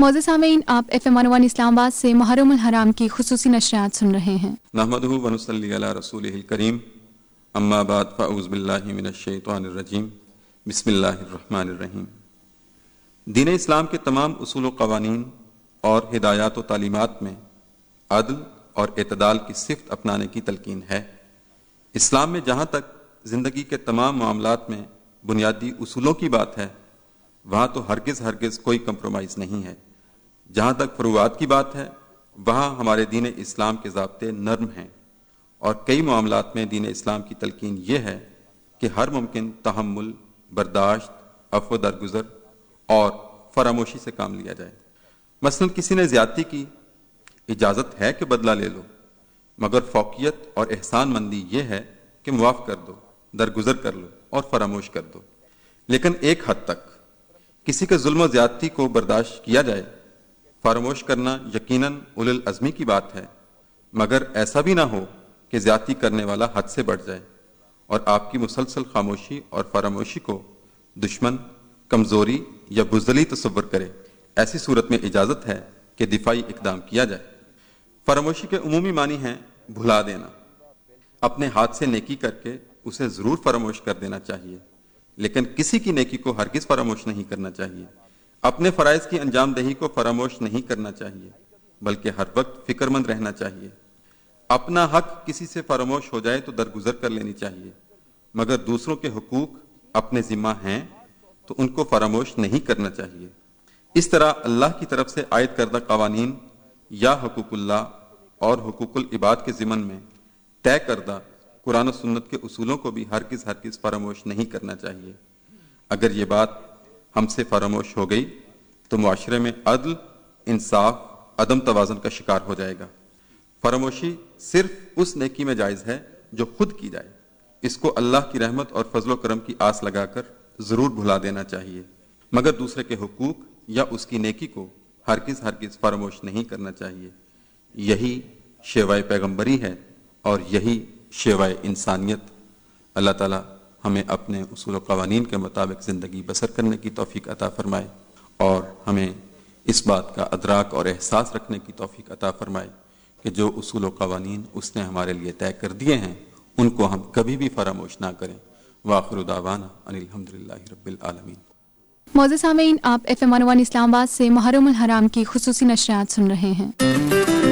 معزز سامعین، آپ FM 101 اسلام آباد سے محرم الحرام کی خصوصی نشریات سن رہے ہیں۔ نحمدہ و نصلی علی رسولہ الکریم، اما بعد فاعوذ باللہ من الشیطان الرجیم، بسم اللہ الرحمن الرحیم۔ دین اسلام کے تمام اصول و قوانین اور ہدایات و تعلیمات میں عدل اور اعتدال کی صفت اپنانے کی تلقین ہے۔ اسلام میں جہاں تک زندگی کے تمام معاملات میں بنیادی اصولوں کی بات ہے، وہاں تو ہرگز کوئی کمپرومائز نہیں ہے۔ جہاں تک فروعات کی بات ہے، وہاں ہمارے دین اسلام کے ضابطے نرم ہیں، اور کئی معاملات میں دین اسلام کی تلقین یہ ہے کہ ہر ممکن تحمل، برداشت، عفو درگزر اور فراموشی سے کام لیا جائے۔ مثلا کسی نے زیادتی کی، اجازت ہے کہ بدلہ لے لو، مگر فوقیت اور احسان مندی یہ ہے کہ معاف کر دو، درگزر کر لو اور فراموش کر دو۔ لیکن ایک حد تک کسی کے ظلم و زیادتی کو برداشت کیا جائے، فراموش کرنا یقیناً اولو العزمی کی بات ہے، مگر ایسا بھی نہ ہو کہ زیادتی کرنے والا حد سے بڑھ جائے اور آپ کی مسلسل خاموشی اور فراموشی کو دشمن، کمزوری یا بزدلی تصور کرے۔ ایسی صورت میں اجازت ہے کہ دفاعی اقدام کیا جائے۔ فراموشی کے عمومی معنی ہیں بھلا دینا۔ اپنے ہاتھ سے نیکی کر کے اسے ضرور فراموش کر دینا چاہیے، لیکن کسی کی نیکی کو ہرگز فراموش نہیں کرنا چاہیے۔ اپنے فرائض کی انجام دہی کو فراموش نہیں کرنا چاہیے، بلکہ ہر وقت فکر مند رہنا چاہیے۔ اپنا حق کسی سے فراموش ہو جائے تو درگزر کر لینی چاہیے، مگر دوسروں کے حقوق اپنے ذمہ ہیں تو ان کو فراموش نہیں کرنا چاہیے۔ اس طرح اللہ کی طرف سے عائد کردہ قوانین یا حقوق اللہ اور حقوق العباد کے ضمن میں طے کردہ قرآن و سنت کے اصولوں کو بھی ہرگز فراموش نہیں کرنا چاہیے۔ اگر یہ بات ہم سے فراموش ہو گئی تو معاشرے میں عدل، انصاف، عدم توازن کا شکار ہو جائے گا۔ فراموشی صرف اس نیکی میں جائز ہے جو خود کی جائے۔ اس کو اللہ کی رحمت اور فضل و کرم کی آس لگا کر ضرور بھلا دینا چاہیے، مگر دوسرے کے حقوق یا اس کی نیکی کو ہرگز فراموش نہیں کرنا چاہیے۔ یہی شیوائے پیغمبری ہے اور یہی شیوائے انسانیت۔ اللہ تعالی ہمیں اپنے اصول و قوانین کے مطابق زندگی بسر کرنے کی توفیق عطا فرمائے، اور ہمیں اس بات کا ادراک اور احساس رکھنے کی توفیق عطا فرمائے کہ جو اصول و قوانین اس نے ہمارے لیے طے کر دیے ہیں ان کو ہم کبھی بھی فراموش نہ کریں۔ وآخر دعوانا ان الحمدللہ رب العالمین۔ معزز سامعین، آپ FM 101 اسلام آباد سے محرم الحرام کی خصوصی نشریات سن رہے ہیں۔